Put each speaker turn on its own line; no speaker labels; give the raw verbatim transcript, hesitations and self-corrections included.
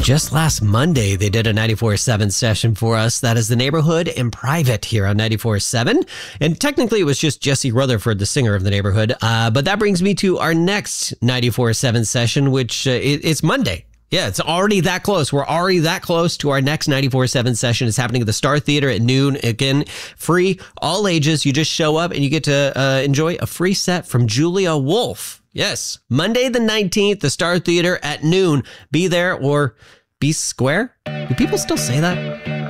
Just last Monday, they did a ninety-four seven session for us. That is The Neighborhood in Private here on ninety-four seven. And technically, it was just Jesse Rutherford, the singer of The Neighborhood. Uh, but that brings me to our next ninety-four seven session, which uh, it, it's Monday. Yeah, it's already that close. We're already that close to our next ninety-four seven session. It's happening at the Star Theater at noon. Again, free, all ages. You just show up and you get to uh, enjoy a free set from Julia Wolf. Yes, Monday the nineteenth, the Star Theater at noon. Be there or be square. Do people still say that?